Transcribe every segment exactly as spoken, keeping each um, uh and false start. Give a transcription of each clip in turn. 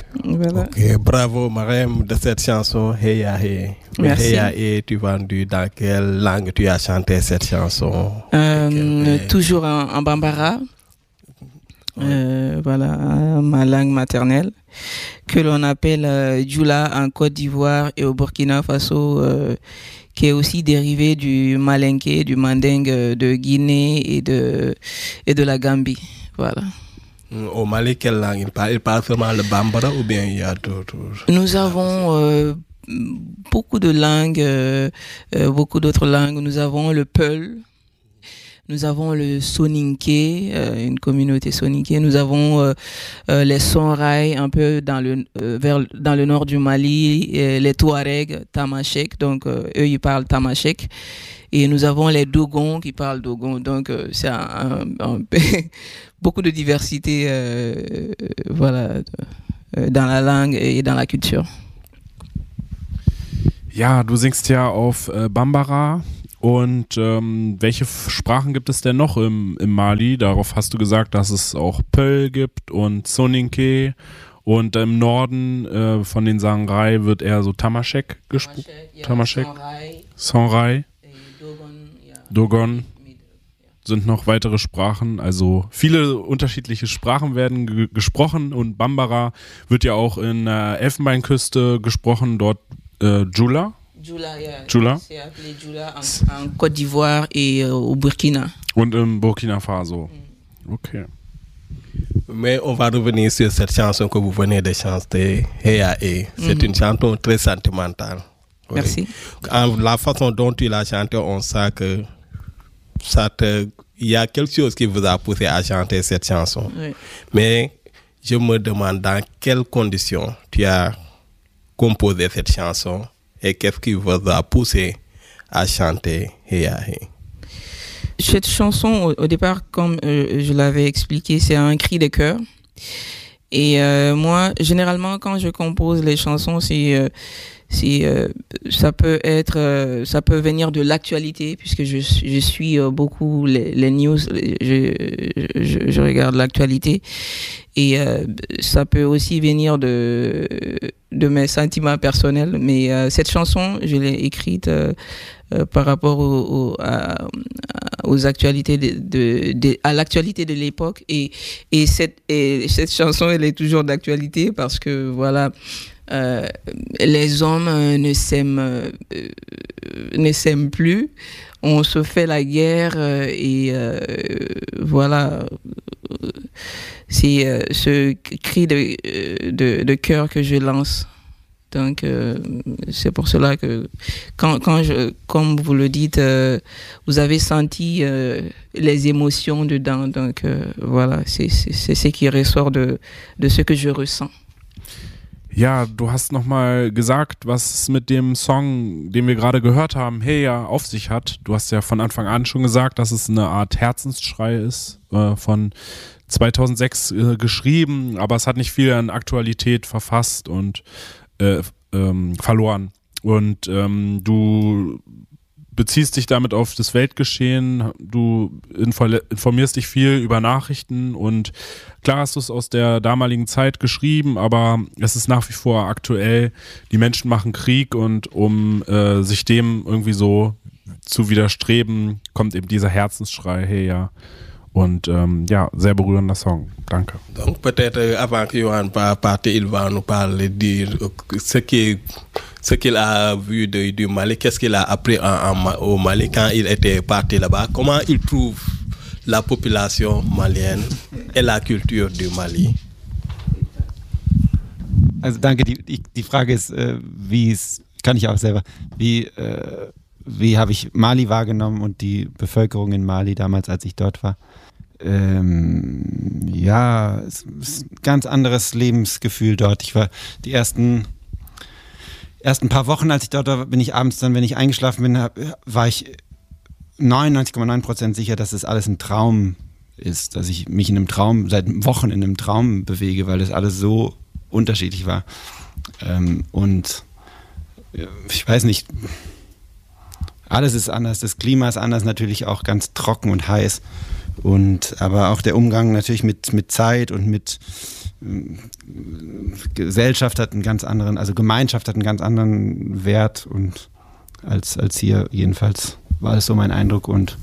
Voilà. Ok, bravo Marème de cette chanson Heya He. Merci. Heya He, tu vendu dans quelle langue tu as chanté cette chanson? Euh, toujours en, en Bambara. Ouais. Euh, voilà, ma langue maternelle, que l'on appelle euh, Djoula en Côte d'Ivoire et au Burkina Faso, euh, qui est aussi dérivé du Malinké, du Mandingue de Guinée et de, et de la Gambie. Voilà. Au Mali, quelle langue il parle? Il parle seulement le Bambara ou bien il y a d'autres? Nous avons euh, beaucoup de langues, euh, euh, beaucoup d'autres langues. Nous avons le Peul. Nous avons le Soninké, euh, une communauté Soninké. Nous avons euh, euh, les Sonrai, un peu dans le euh, vers dans le nord du Mali, et les Touaregs, Tamashek. Donc euh, eux ils parlent Tamashek. Et nous avons les Dogons qui parlent Dogon. Donc euh, c'est un, un, un beaucoup de diversité, euh, voilà, euh, dans la langue et dans la culture. Ja, du singst ja auf äh, Bambara. Und ähm, welche Sprachen gibt es denn noch im, im Mali? Darauf hast du gesagt, dass es auch Peul gibt und Soninké. Und im Norden äh, von den Sangrai wird eher so Tamashek gesprochen. Tamashek, ja, Sonrai, Dogon, ja. Dogon sind noch weitere Sprachen. Also viele unterschiedliche Sprachen werden ge- gesprochen. Und Bambara wird ja auch in der Elfenbeinküste gesprochen, dort äh, Djoula. Djoula, ja. Djoula. C'est appelé Djoula en, en Côte d'Ivoire et euh, au Burkina. Und im Burkina Faso. Okay. Mais on va revenir sur cette chanson que vous venez de chanter, Heya He. C'est mm-hmm. une chanson très sentimentale. Oui. Merci. En, la façon dont tu l'as chantée, on sent que ça te, il y a quelque chose qui vous a poussé à chanter cette chanson. Oui. Mais je me demande dans quelles conditions tu as composé cette chanson. Et qu'est-ce qui vous a poussé à chanter Heya He? Cette chanson, au, au départ, comme euh, je l'avais expliqué, c'est un cri de cœur. Et euh, moi, généralement, quand je compose les chansons, c'est, euh, c'est, euh, ça peut être, euh, ça peut venir de l'actualité, puisque je, je suis euh, beaucoup les, les news, je, je, je regarde l'actualité. Et euh, ça peut aussi venir de, de mes sentiments personnels. Mais euh, cette chanson, je l'ai écrite euh, euh, par rapport au, au, à, aux actualités de, de, de, à l'actualité de l'époque. Et, et, cette, et cette chanson, elle est toujours d'actualité parce que, voilà, euh, les hommes euh, ne s'aiment, euh, ne s'aiment plus. On se fait la guerre euh, et euh, voilà... C'est euh, ce cri de, de, de cœur que je lance. Donc, euh, c'est pour cela que, quand, quand je, comme vous le dites, euh, vous avez senti euh, les émotions dedans. Donc, euh, voilà, c'est, c'est, c'est ce qui ressort de, de ce que je ressens. Ja, du hast nochmal gesagt, was es mit dem Song, den wir gerade gehört haben, Heya, auf sich hat. Du hast ja von Anfang an schon gesagt, dass es eine Art Herzensschrei ist, äh, von zweitausendsechs äh, geschrieben, aber es hat nicht viel an Aktualität verfasst und äh, ähm, verloren. Und ähm, du beziehst dich damit auf das Weltgeschehen, du informierst dich viel über Nachrichten und klar hast du es aus der damaligen Zeit geschrieben, aber es ist nach wie vor aktuell. Die Menschen machen Krieg und um äh, sich dem irgendwie so zu widerstreben, kommt eben dieser Herzensschrei her. Und ähm, ja, sehr berührender Song. Danke. Donc peut-être avant que Yohan parte, il va nous parler de ce qui ce qu'il a vu de, du Mali, qu'est-ce qu'il a appris en, en, au Mali quand il était parti là-bas, comment il trouve la population malienne et la culture du Mali. Also danke, die, die, die Frage ist, äh, wie es, kann ich auch selber, wie, äh, wie habe ich Mali wahrgenommen und die Bevölkerung in Mali damals, als ich dort war. Ähm, ja, es ist ein ganz anderes Lebensgefühl dort. Ich war die ersten, ersten paar Wochen, als ich dort war, bin ich abends dann, wenn ich eingeschlafen bin, hab, war ich neunundneunzig Komma neun Prozent sicher, dass das alles ein Traum ist, dass ich mich in einem Traum, seit Wochen in einem Traum bewege, weil das alles so unterschiedlich war. Ähm, und ich weiß nicht, alles ist anders, das Klima ist anders, natürlich auch ganz trocken und heiß. Und aber auch der Umgang natürlich mit, mit Zeit und mit äh, Gesellschaft hat einen ganz anderen, also Gemeinschaft hat einen ganz anderen Wert und als, als hier jedenfalls war es so mein Eindruck und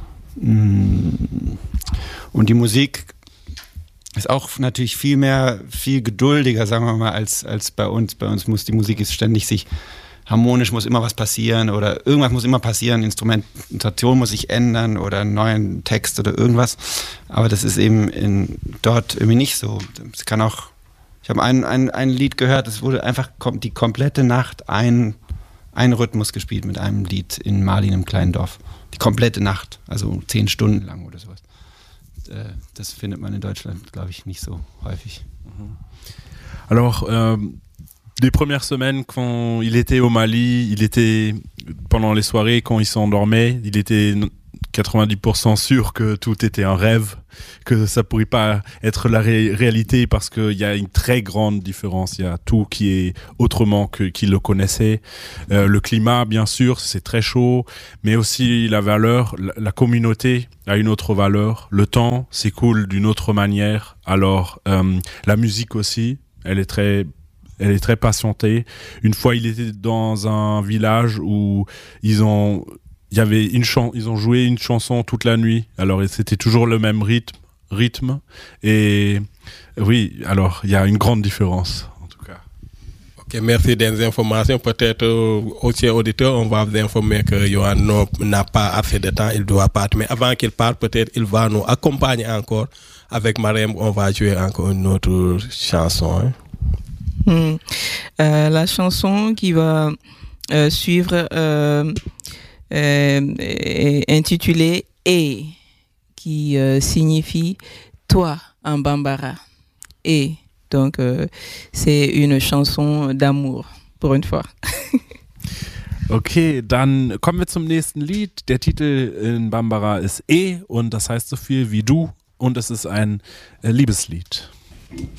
mh, und die Musik ist auch natürlich viel mehr, viel geduldiger, sagen wir mal, als, als bei uns. Bei uns muss die Musik ist ständig sich harmonisch, muss immer was passieren oder irgendwas muss immer passieren, Instrumentation muss sich ändern oder einen neuen Text oder irgendwas. Aber das ist eben in, dort irgendwie nicht so. Es kann auch, ich habe ein, ein, ein Lied gehört, es wurde einfach die komplette Nacht ein, ein Rhythmus gespielt mit einem Lied in Mali, in einem kleinen Dorf. Die komplette Nacht, also zehn Stunden lang oder sowas. Das findet man in Deutschland, glaube ich, nicht so häufig. Alors, euh, les premières semaines, quand il était au Mali, il était, pendant les soirées, quand il s'endormait, il était quatre-vingt-dix pour cent sûr que tout était un rêve, que ça pourrait pas être la ré- réalité parce qu'il y a une très grande différence. Il y a tout qui est autrement que qu'il le connaissait. Euh, le climat, bien sûr, c'est très chaud, mais aussi la valeur, la, la communauté a une autre valeur. Le temps s'écoule d'une autre manière. Alors, euh, la musique aussi, elle est très Elle est très patientée. Une fois, il était dans un village où ils ont, il y avait une chan- ils ont joué une chanson toute la nuit. Alors, c'était toujours le même rythme, rythme. Et oui, alors, il y a une grande différence, en tout cas. Ok, merci des informations. Peut-être euh, aux chers auditeurs, on va vous informer que Yohan n'a pas assez de temps, il doit partir. Mais avant qu'il parte, peut-être il va nous accompagner encore. Avec Marème, on va jouer encore une autre chanson. Hein. Hmm. Euh, la chanson qui va euh, suivre euh, euh, est intitulée « Et » qui euh, signifie « toi » en bambara. « Et ». Donc, euh, c'est une chanson d'amour, pour une fois. Okay, dann kommen wir zum nächsten Lied. Der Titel in Bambara ist E und das heißt so viel wie du und es ist ein äh, Liebeslied.